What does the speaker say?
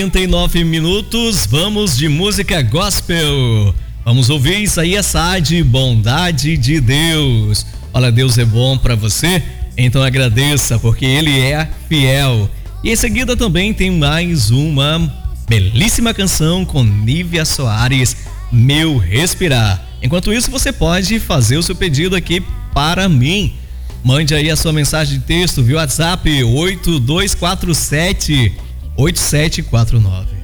39 minutos, vamos de música gospel. Vamos ouvir Isaías Sade, Bondade de Deus. Olha, Deus é bom para você, então agradeça, porque Ele é fiel. E em seguida também tem mais uma belíssima canção com Nívia Soares, Meu Respirar. Enquanto isso, você pode fazer o seu pedido aqui para mim. Mande aí a sua mensagem de texto via WhatsApp 8247 8749.